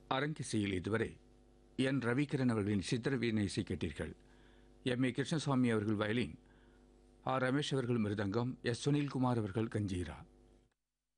அரங்கிசையில் இதுவரை என் ரவிகிரண் அவர்களின் சித்திரவீணை இசை கேட்டீர்கள். எம்.ஏ. கிருஷ்ணசுவாமி அவர்கள் வயலின், ஆர். ரமேஷ் அவர்கள் மிருதங்கம், எஸ். சுனில்குமார் அவர்கள் கஞ்சீரா.